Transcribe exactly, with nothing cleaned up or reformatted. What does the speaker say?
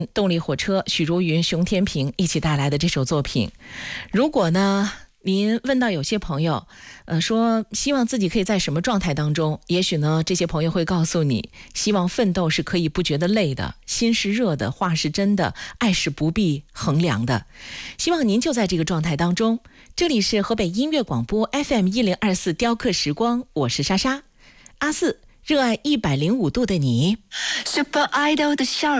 动力火车许茹芸、熊天平一起带来的这首作品。如果呢您问到有些朋友呃，说希望自己可以在什么状态当中，也许呢这些朋友会告诉你，希望奋斗是可以不觉得累的，心是热的，话是真的，爱是不必衡量的。希望您就在这个状态当中。这里是河北音乐广播 F M 一零二四雕刻时光，我是莎莎。阿四，热爱一百零五度的你。 Super Idol 的笑